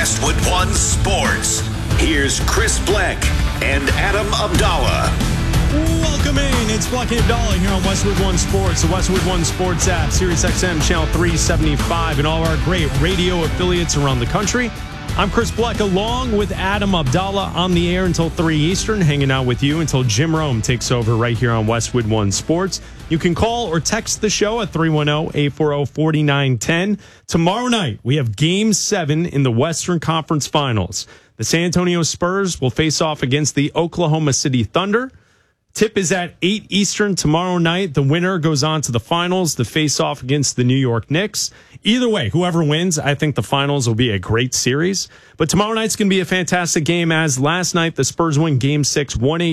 Westwood One Sports. Here's Chris Bleck and Adam Abdallah. Welcome in. It's Bleck and Abdallah here on Westwood One Sports, the Westwood One Sports app, Sirius XM Channel 375, and all our great radio affiliates around the country. I'm Chris Bleck along with Adam Abdallah on the air until 3 Eastern, hanging out with you until Jim Rome takes over right here on Westwood One Sports. You can call or text the show at 310-840-4910. Tomorrow night, we have Game 7 in the Western Conference Finals. The San Antonio Spurs will face off against the Oklahoma City Thunder. Tip is at 8 Eastern tomorrow night. The winner goes on to the finals to face off against the New York Knicks. Either way, whoever wins, I think the finals will be a great series. But tomorrow night's going to be a fantastic game, as last night the Spurs win Game 6,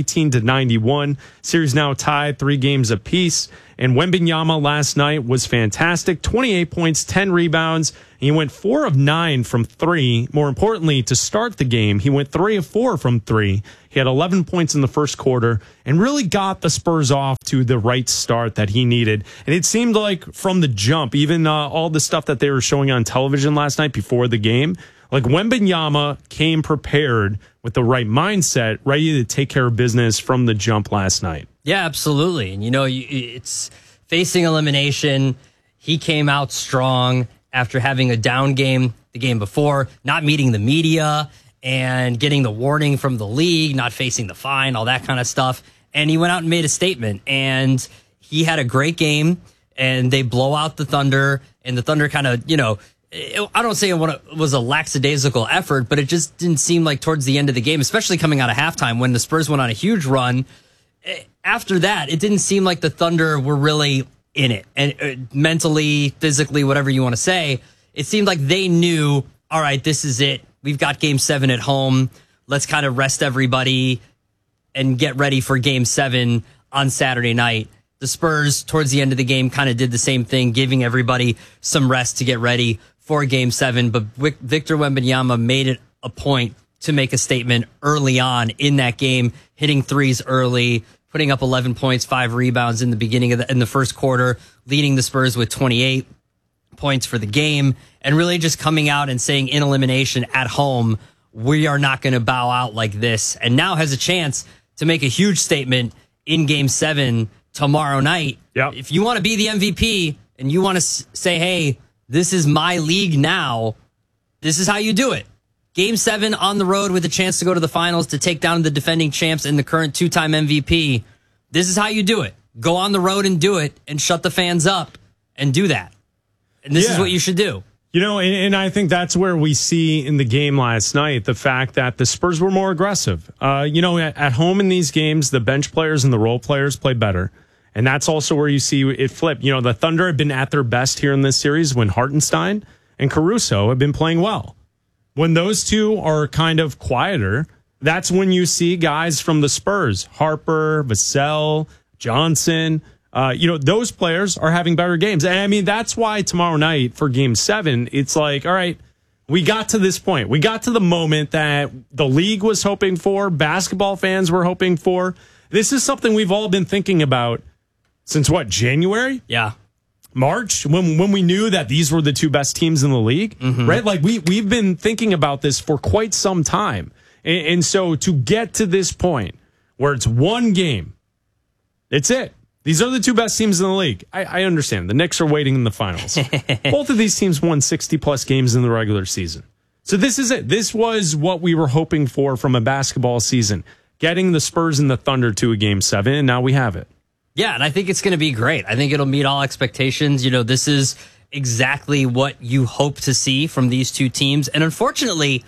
118-91. Series now tied 3 games apiece. And Wembanyama last night was fantastic. 28 points, 10 rebounds. And he went 4 of 9 from 3. More importantly, to start the game, he went 3 of 4 from 3. He had 11 points in the first quarter and really got the Spurs off to the right start that he needed. And it seemed like from the jump, even all the stuff that they were showing on television last night before the game, like Wembanyama came prepared with the right mindset, ready to take care of business from the jump last night. Yeah, absolutely. And, it's facing elimination. He came out strong after having a down game the game before, not meeting the media and getting the warning from the league, not facing the fine, all that kind of stuff. And he went out and made a statement. And he had a great game, and they blow out the Thunder. And the Thunder kind of, I don't say it was a lackadaisical effort, but it just didn't seem like towards the end of the game, especially coming out of halftime when the Spurs went on a huge run. After that, it didn't seem like the Thunder were really in it. And mentally, physically, whatever you want to say, it seemed like they knew, all right, this is it. We've got Game 7 at home. Let's kind of rest everybody and get ready for Game 7 on Saturday night. The Spurs, towards the end of the game, kind of did the same thing, giving everybody some rest to get ready for Game 7. But Victor Wembanyama made it a point to make a statement early on in that game, hitting threes early, putting up 11 points, 5 rebounds in the beginning of in the first quarter, leading the Spurs with 28 points for the game, and really just coming out and saying in elimination at home, we are not going to bow out like this. And now has a chance to make a huge statement in Game 7 tomorrow night. Yep. If you want to be the MVP and you want to say, hey, this is my league now, this is how you do it. Game 7 on the road with a chance to go to the finals to take down the defending champs and the current 2-time MVP. This is how you do it. Go on the road and do it and shut the fans up and do that. And this is what you should do. And I think that's where we see in the game last night the fact that the Spurs were more aggressive. At home in these games, the bench players and the role players play better. And that's also where you see it flip. The Thunder have been at their best here in this series when Hartenstein and Caruso have been playing well. When those two are kind of quieter, that's when you see guys from the Spurs, Harper, Vassell, Johnson, those players are having better games. And I mean, that's why tomorrow night for Game 7, it's like, all right, we got to this point. We got to the moment that the league was hoping for, basketball fans were hoping for. This is something we've all been thinking about since January? Yeah. March, when we knew that these were the two best teams in the league, right? Like we've been thinking about this for quite some time. And so to get to this point where it's one game, it's it. These are the two best teams in the league. I understand. The Knicks are waiting in the finals. Both of these teams won 60-plus games in the regular season. So this is it. This was what we were hoping for from a basketball season, getting the Spurs and the Thunder to a Game 7, and now we have it. Yeah, and I think it's going to be great. I think it'll meet all expectations. This is exactly what you hope to see from these two teams. And unfortunately,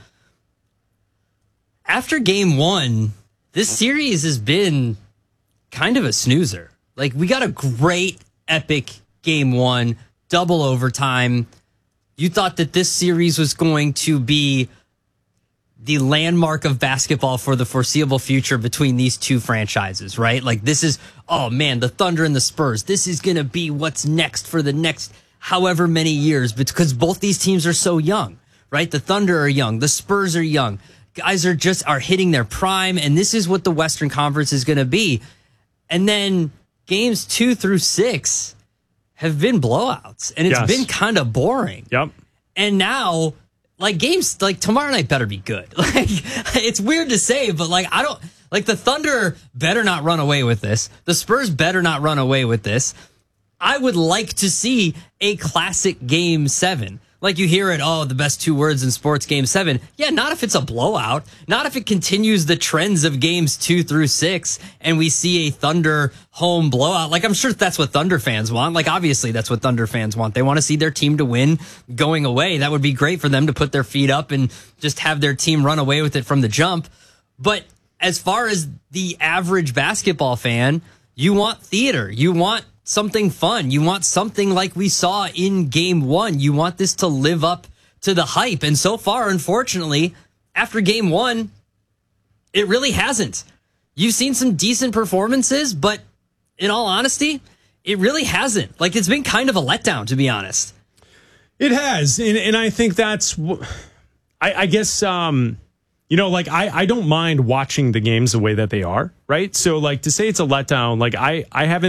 after Game 1, this series has been kind of a snoozer. Like, we got a great, epic Game 1, double overtime. You thought that this series was going to be the landmark of basketball for the foreseeable future between these two franchises, right? Like, this is, oh man, the Thunder and the Spurs. This is going to be what's next for the next however many years, because both these teams are so young, right? The Thunder are young. The Spurs are young. Guys are hitting their prime, and this is what the Western Conference is going to be. And then games 2 through 6 have been blowouts, and it's been kind of boring. Yep. And now like games like tomorrow night better be good. Like it's weird to say, but like I don't like the Thunder better not run away with this. The Spurs better not run away with this. I would like to see a classic Game 7. Like you hear it, oh, the best 2 words in sports, Game 7. Yeah, not if it's a blowout. Not if it continues the trends of games 2 through 6 and we see a Thunder home blowout. Like I'm sure that's what Thunder fans want. Like obviously that's what Thunder fans want. They want to see their team to win going away. That would be great for them to put their feet up and just have their team run away with it from the jump. But as far as the average basketball fan, you want theater. You want something fun. You want something like we saw in Game 1. You want this to live up to the hype. And so far, unfortunately, after Game 1, it really hasn't. You've seen some decent performances, but in all honesty, it really hasn't. Like, it's been kind of a letdown, to be honest. It has. And I think that's, I guess, like I don't mind watching the games the way that they are, right? So like to say it's a letdown, like I haven't